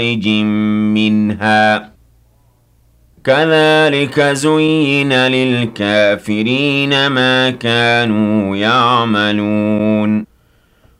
خارج منها كذلك زين للكافرين ما كانوا يعملون